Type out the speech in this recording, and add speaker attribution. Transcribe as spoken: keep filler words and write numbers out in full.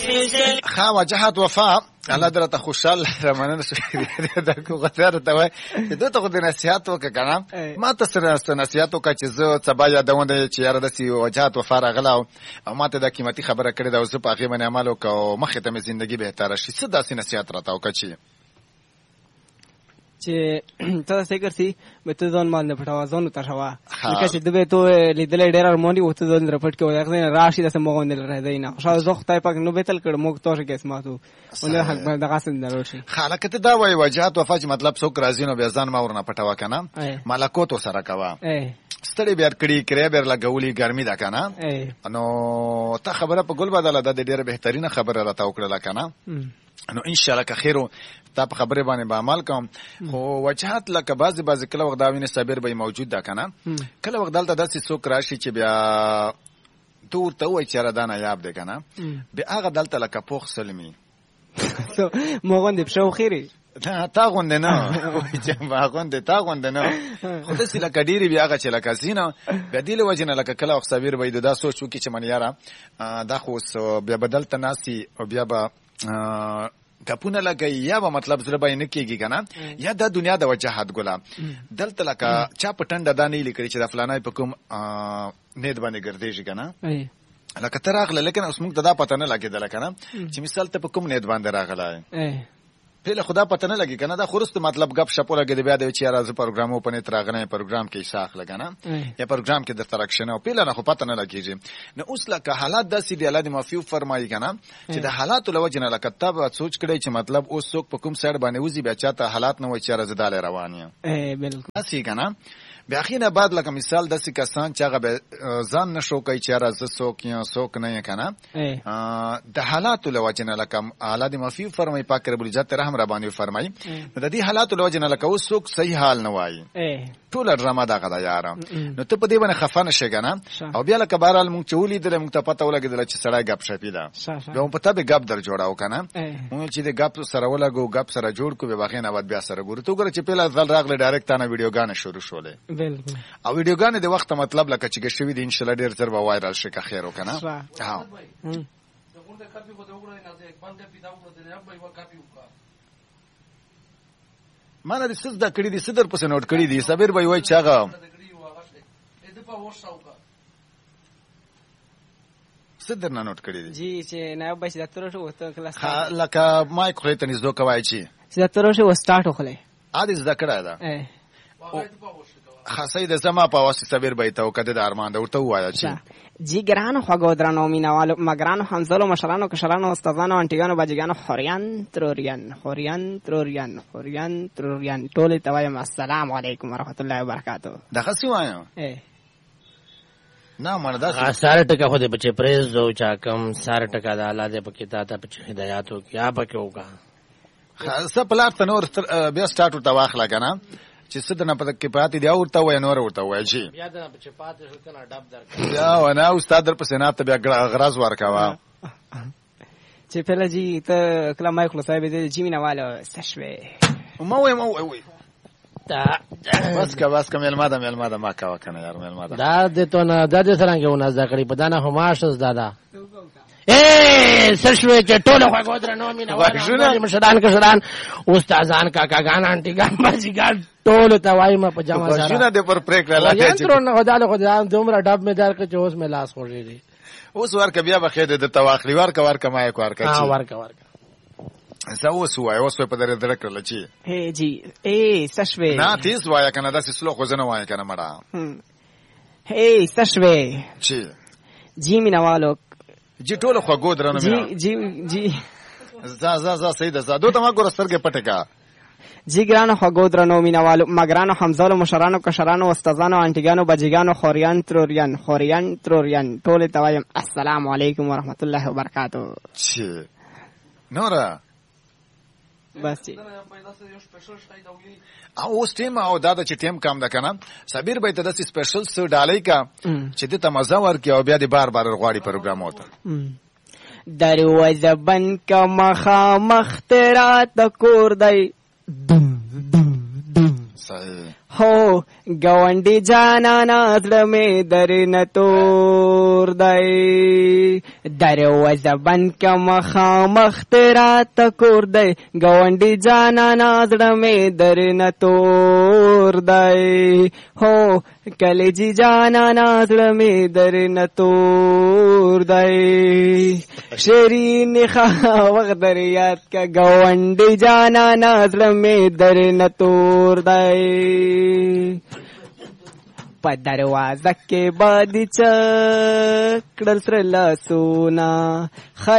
Speaker 1: ها وجهت وفا الله درته خوشحال رمنه شو دا کو غتر ته وای چې دوی ته د نصيحت وکړه کنه ما ته سره نصيحت وکړه چې زه سبا یادونه چې یاره د سی وجهت وفا راغلا او ما ته د قیمتي خبره کړې دا اوس په هغه باندې عمل وکاو مخې ته مې ژوندۍ به تر شي څه داسې نصيحت راته وکړه چې
Speaker 2: چې ته څه ګرځي به ته ځان مال نه پټاوه ځان ته شوا لکه چې دوی ته لیدل ډېر ارمونی وته ځان رپټ کې وایي راشي د سمو نه راځي نه شاو زخ تای پک نو بیتل کړه موږ توشه کې اسماتو ولې حق به دغه سند دروشي
Speaker 1: خلک ته دا وایي وجهات وفاج مطلب څوک راځي نو به ځان ما ورنه پټاوه کنه ملکوت سره کوا ستړي بیر کړي کرے بیر لګولي ګرمي دا کنه نو ته خبره په ګل بدله ده ډېر بهترینه خبره راته وکړه کنه نو ان شاء الله که خیرو تا په خبره باندې به عمل کوم خو وجهات لکه بعضی بعضی کله وخت دا ویني صبر به موجود ده کنه کله وخت دلته داسې څوک راشي چې بیا تور ته وای چې را دانه یاب ده کنه بیا هغه دلته لکه پوخ سلمي
Speaker 2: مو غوندې په خیری
Speaker 1: تا غوندې نه چې ما غوندې تا غوندې نه خو داسې لکه ډېرې بیا هغه چې لکه سینه بیا دې له وجې نه لکه کله وخت صبر به دا سوچ وکړي چې من یاره دا خو بیا به دلته ناستي او بیا به کپونه لګي یا به مطلب زړه به نه کېږي کنه یا د دنیا د وجهات ګلا دلته لکه چا پټنډه دا نه لیکي چې د فلانای په کوم نیت باندې ګرځېږي کنه لکه تر راغله لیکن اوس موږ ته دا پته نه لګېدله کنه چې مثال ته په کوم نیت باندې راغلی پهله خدا پته نه لګي کنه دا خورست مطلب غب شپو لګي بیا د چې راز پروګرامو په نت راغنه پروګرام کې ساخ لګنه یا پروګرام کې د ترکشنه پهله نه خو پته نه لګيږي نو اوس لکه حالات داسې دی الله دې معفو فرمایي کنه چې د حالات له وجنه لکه تب سوچ کړی چې مطلب اوس څوک په کوم سایډ باندې وزي بیا چاته حالات نه وای چې راز داله روانه
Speaker 2: ای بالکل
Speaker 1: اسی کنه بیا خینه بعد لکه مثال داسې کسان چې هغه ځان نشو کوي چې راز څوک یا څوک نه کنه د حالات له وجنه لکه الله دې معفو فرمایي پاک رب العزت رحم را باندې فرمایي د دې حالات له وجنه لکه اوس څوک صحیح حال نه وایي ټول ډرامه دا غدا یار نو ته په دې باندې خفانه شې کنه او بیا لکه بهرال مونږ چولې درې مونږ ته پته ولګیدل چې سړی غب شپې ده بیا په تابع غب در جوړاو کنه مونږ چې دې غب سره ولګو غب سره جوړ کو به واخې نه بعد بیا سره ګورو ته ګوره چې پیله ځل راغله ډایرکټ تانه ویډیوګانې شروع شولې
Speaker 2: بالکل
Speaker 1: او ویډیوګانې د وخت مطلب لکه چې ګشوي دي ان شاء الله ډیر تر به وایرال شي که خیر وکنه ها مانه د سز د کړي دي صدر پس نوٹ کړي دي صبر به وای چاغه صدر نه نوٹ کړي دي
Speaker 2: جی چې نه بس د تر شو ته کلاس
Speaker 1: لکه مایک خو ته نږدې کوي چې
Speaker 2: د تر شو سٹارټ وخله
Speaker 1: ا دې ذکر ده خاصه د زما په واسطه صبر به ته وکړه د ارمان د ورته وایا چې
Speaker 2: جی ګرانو خواږه درنو مینوالو مګرانو حمزلو مشرانو کشرانو استادانو انټیګانو باجګانو خوريان تروريان خوريان تروريان خوريان تروريان ټول ته وایم السلام علیکم ورحمت الله وبرکاتہ
Speaker 1: دغه سی وایم نه مردا
Speaker 3: ساره ټکا خو دې بچي پریز دو چا کم ساره ټکا د الله دې پکې تا ته په هدایت او کیا پکې وکا
Speaker 1: خاصه پلار تنور بیا سٹارټ ته واخلا کنه چې څه د نه پته کې پاتې دی او ورته وای نور ورته وای شي
Speaker 3: بیا د نه چې پاتې شو کنه ډب در
Speaker 1: یا ونه استاد در پسې نه ته بیا غراز ورکاوه
Speaker 2: چې پهله جی ته کله مای خلاصای به جی مینواله سشوي
Speaker 1: ما وای ما وای دا بس کا بس کا مل ماده مل ماده ما کا وکنه یار مل ماده
Speaker 3: دا د ته نه د دې څنګه ونه ذکرې په دانه هماشز دادا اے سشوي چې ټول خو غوډر نو مینه وای مشران کشران استادان کاکاګان انټیګان بازیګان ټول ته وای ما په جامه سره
Speaker 1: شنه د پر پریک لاله
Speaker 3: چې تر نه غداله خدای دومره ډب مې دار کې چې اوس مې لاس خوړې دي
Speaker 1: اوس ورکه بیا بخیده د تواخلی ورکه ورکه ما یک ورکه
Speaker 3: ها ورکه ورکه
Speaker 1: زه اوس وای اوس په دره درک کړل چې
Speaker 2: هي جی اے سشوي
Speaker 1: نه تیز وای کنه داسې سلو خو زنه وای کنه مړه
Speaker 2: هي سشوي
Speaker 1: چې
Speaker 2: جی مینوالو
Speaker 1: جی ټول خو غو درنه
Speaker 2: جی جی جی
Speaker 1: ز ز ز سید ز دو ته ما ګور سترګې پټکا
Speaker 2: جی ګرانو خواږه درنو مینوالو مګرانو حمزلو مشرانو کشرانو استادانو انټیګانو بجګانو خوريان تروريان خوريان تروريان ټول ته وایم السلام علیکم ورحمت الله وبرکاتہ
Speaker 1: چې نورا
Speaker 2: بس چې
Speaker 1: او اوس ټیم او دا د چې ټیم کام ده کنه صبر به ته د سپیشل سو ډالای کا چې د تمزه ورکی او بیا د بار بار غواړي پروګرام وته
Speaker 2: دروازه بند کا مخا مخترات کور دی هو ګاونډي جانانا زړه مې درنه تور دی دروازه بند که مخامخ راته کور دی ګاونډي جانانا زړه مې درنه تور دی هو کلیجی جانانا زړه مې درنه تور دی شیرین خوا وخت در یاد که ګاونډي جانانا زړه مې درنه تور دی په دروازه کې به دې چک کړل سره لاسونه